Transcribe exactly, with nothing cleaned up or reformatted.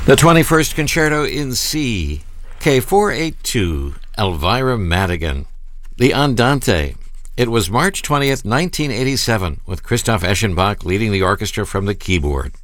The twenty-first Concerto in C, K four eighty-two, Elvira Madigan. The Andante. It was March twentieth, nineteen eighty-seven, with Christoph Eschenbach leading the orchestra from the keyboard.